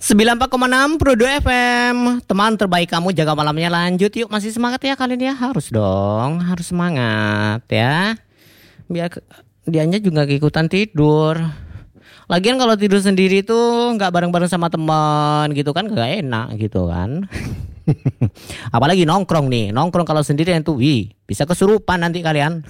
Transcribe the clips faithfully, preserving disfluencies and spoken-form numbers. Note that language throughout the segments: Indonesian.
sembilan puluh empat koma enam Pro dua F M. Teman terbaik kamu, jaga malamnya lanjut. Yuk, masih semangat ya kalian ya? Harus dong, harus semangat ya. Biar dianya juga ikutan tidur. Lagian kalau tidur sendiri tuh nggak bareng-bareng sama teman gitu kan, gak enak gitu kan. Apalagi nongkrong nih, nongkrong kalau sendirian tuh, wih, bisa kesurupan nanti kalian.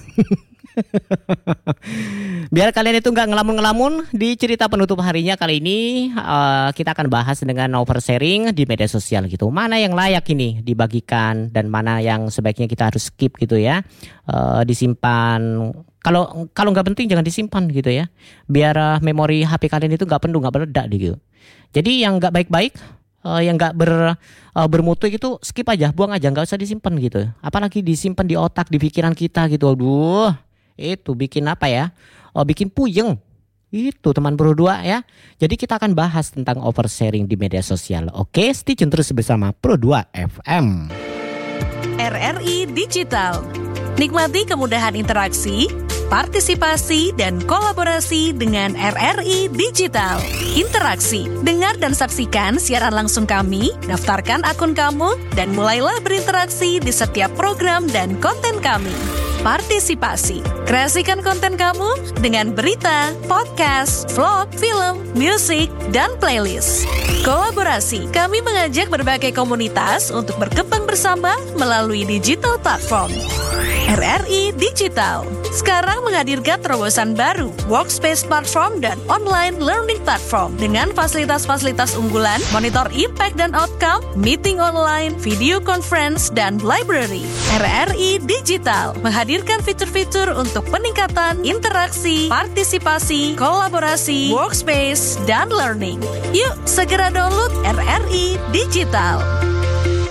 Biar kalian itu gak ngelamun-ngelamun, di cerita penutup harinya kali ini uh, kita akan bahas dengan oversharing di media sosial gitu. Mana yang layak ini dibagikan dan mana yang sebaiknya kita harus skip gitu ya, uh, disimpan. Kalau kalau nggak penting jangan disimpan gitu ya. Biar uh, memori H P kalian itu nggak penuh, nggak meledak gitu. Jadi yang nggak baik-baik, Uh, yang nggak ber uh, bermutu itu skip aja, buang aja, nggak usah disimpan gitu. Apalagi disimpan di otak, di pikiran kita gitu. Aduh, itu bikin apa ya? Uh, bikin puyeng. Itu teman berdua ya. Jadi kita akan bahas tentang oversharing di media sosial. Oke, stay tune terus bersama Pro dua F M. R R I Digital. Nikmati kemudahan interaksi, partisipasi, dan kolaborasi dengan R R I Digital. Interaksi, dengar dan saksikan siaran langsung kami, daftarkan akun kamu, dan mulailah berinteraksi di setiap program dan konten kami. Partisipasi, kreasikan konten kamu dengan berita, podcast, vlog, film, musik, dan playlist. Kolaborasi, kami mengajak berbagai komunitas untuk berkembang bersama melalui digital platform. R R I Digital sekarang menghadirkan terobosan baru, workspace platform dan online learning platform dengan fasilitas-fasilitas unggulan, monitor impact dan outcome, meeting online, video conference, dan library. R R I Digital menghadirkan fitur-fitur untuk peningkatan interaksi, partisipasi, kolaborasi, workspace, dan learning. Yuk, segera download R R I Digital.